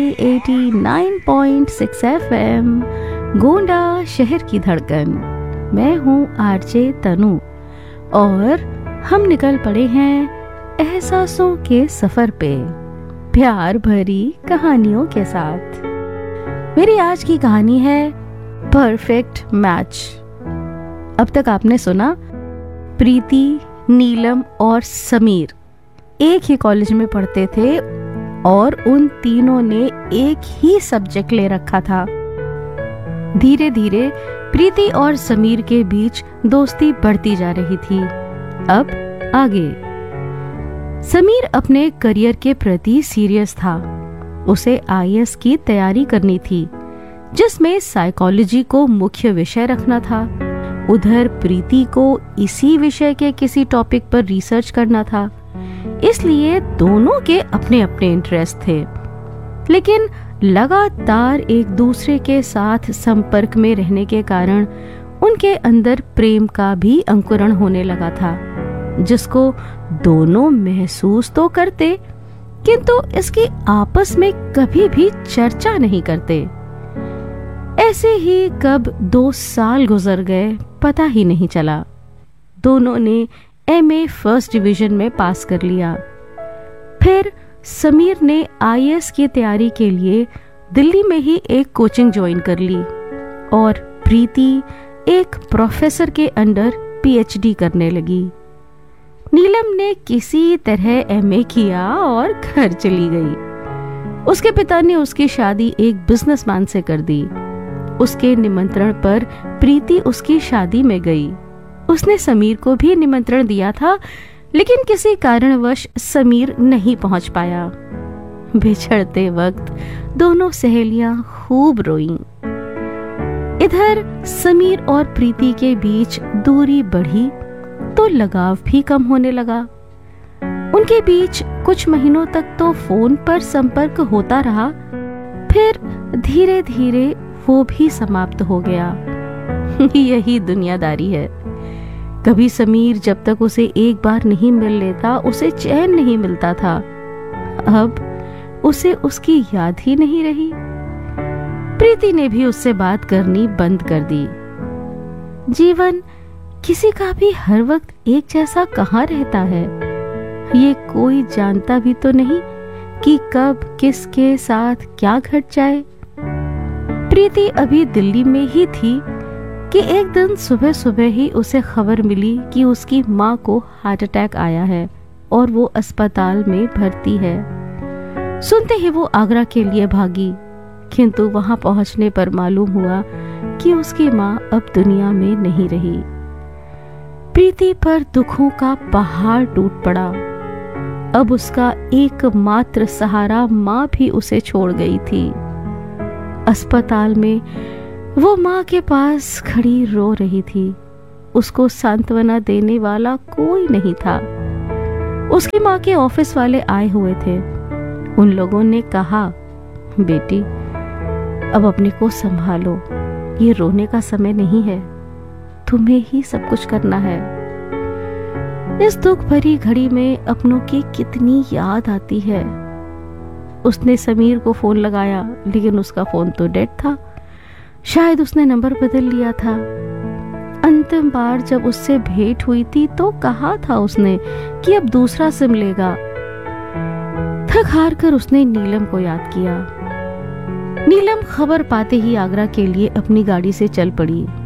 89.6 FM Gonda शहर की धड़कन। मैं हूँ आरजे तनु और हम निकल पड़े हैं एहसासों के सफर पे प्यार भरी कहानियों के साथ। मेरी आज की कहानी है परफेक्ट मैच। अब तक आपने सुना प्रीति, नीलम और समीर एक ही कॉलेज में पढ़ते थे और उन तीनों ने एक ही सब्जेक्ट ले रखा था। धीरे धीरे प्रीति और समीर के बीच दोस्ती बढ़ती जा रही थी। अब आगे समीर अपने करियर के प्रति सीरियस था। उसे आईएएस की तैयारी करनी थी, जिसमें साइकोलॉजी को मुख्य विषय रखना था। उधर प्रीति को इसी विषय के किसी टॉपिक पर रिसर्च करना था। इसलिए दोनों के अपने अपने इंटरेस्ट थे, लेकिन लगातार एक दूसरे के साथ संपर्क में रहने के कारण उनके अंदर प्रेम का भी अंकुरण होने लगा था, जिसको दोनों महसूस तो करते, किंतु इसकी आपस में कभी भी चर्चा नहीं करते। ऐसे ही कब 2 साल गुजर गए पता ही नहीं चला। दोनों ने एमए फर्स्ट डिवीजन में पास कर लिया। फिर समीर ने आईएएस की तैयारी के लिए दिल्ली में ही एक कोचिंग ज्वाइन कर ली और प्रीति एक प्रोफेसर के अंडर पीएचडी करने लगी। नीलम ने किसी तरह एमए किया और घर चली गई। उसके पिता ने उसकी शादी एक बिजनेसमैन से कर दी। उसके निमंत्रण पर प्रीति उसकी शादी में गई। उसने समीर को भी निमंत्रण दिया था, लेकिन किसी कारणवश समीर नहीं पहुंच पाया। बिछड़ते वक्त दोनों सहेलियां खूब रोईं। इधर समीर और प्रीति के बीच दूरी बढ़ी तो लगाव भी कम होने लगा। उनके बीच कुछ महीनों तक तो फोन पर संपर्क होता रहा, फिर धीरे धीरे वो भी समाप्त हो गया। यही दुनियादारी है। कभी समीर जब तक उसे एक बार नहीं मिल लेता उसे चैन नहीं मिलता था। अब उसे उसकी याद ही नहीं रही। प्रीति ने भी उससे बात करनी बंद कर दी। जीवन किसी का भी हर वक्त एक जैसा कहाँ रहता है, ये कोई जानता भी तो नहीं कि कब किसके साथ क्या घट जाए। प्रीति अभी दिल्ली में ही थी कि एक दिन सुबह सुबह ही उसे खबर मिली कि उसकी माँ को हार्ट अटैक आया है और वो अस्पताल में भर्ती है। सुनते ही वो आगरा के लिए भागी, किंतु वहां पहुंचने पर मालूम हुआ कि उसकी माँ अब दुनिया में नहीं रही। प्रीति पर दुखों का पहाड़ टूट पड़ा। अब उसका एकमात्र सहारा माँ भी उसे छोड़ गई थी। अस्पताल में वो माँ के पास खड़ी रो रही थी। उसको सांत्वना देने वाला कोई नहीं था। उसकी माँ के ऑफिस वाले आए हुए थे। उन लोगों ने कहा, बेटी अब अपने को संभालो, ये रोने का समय नहीं है, तुम्हें ही सब कुछ करना है। इस दुख भरी घड़ी में अपनों की कितनी याद आती है। उसने समीर को फोन लगाया, लेकिन उसका फोन तो डेड था। शायद उसने नंबर बदल लिया था। अंतिम बार जब उससे भेंट हुई थी तो कहा था उसने कि अब दूसरा सिम लेगा। थक हार कर उसने नीलम को याद किया। नीलम खबर पाते ही आगरा के लिए अपनी गाड़ी से चल पड़ी।